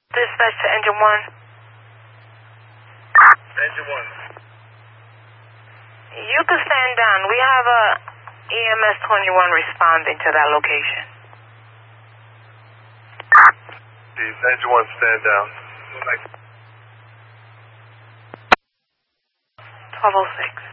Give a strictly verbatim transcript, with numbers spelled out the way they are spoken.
Dispatch to engine one. Engine one. You can stand down. We have a E M S twenty-one responding to that location. Chief, engine one, stand down. twelve oh six.